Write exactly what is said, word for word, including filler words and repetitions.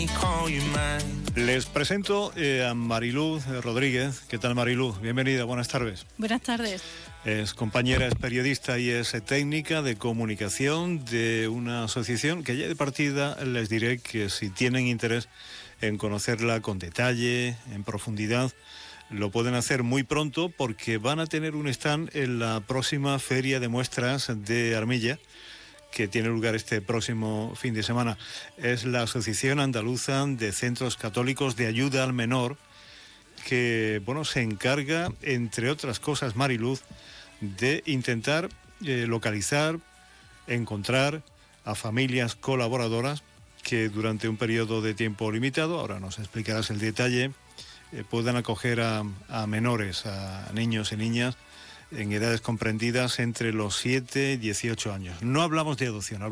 Les presento eh, a Mariluz Rodríguez. ¿Qué tal, Mariluz? Bienvenida, buenas tardes. Buenas tardes. Es compañera, es periodista y es técnica de comunicación de una asociación que ya de partida les diré que si tienen interés en conocerla con detalle, en profundidad, lo pueden hacer muy pronto porque van a tener un stand en la próxima Feria de Muestras de Armilla, que tiene lugar este próximo fin de semana. Es la Asociación Andaluza de Centros Católicos de Ayuda al Menor, que, bueno, se encarga, entre otras cosas, Mariluz, de intentar eh, localizar, encontrar a familias colaboradoras que durante un periodo de tiempo limitado, ahora nos explicarás el detalle, eh, puedan acoger a, a menores, a niños y niñas en edades comprendidas entre los siete y dieciocho años. No hablamos de adopción, hablamos